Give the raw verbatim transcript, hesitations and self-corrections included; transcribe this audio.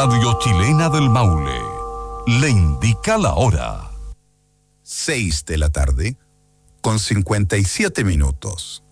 Radio Chilena del Maule le indica la hora. Seis de la tarde, con cincuenta y siete minutos.